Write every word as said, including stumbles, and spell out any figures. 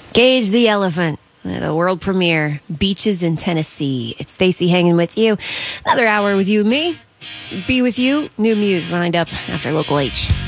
Cage the Elephant, the world premiere, Beaches in Tennessee. It's Stacey hanging with you. Another hour with you and me. Be with you. New Muse lined up after Local H.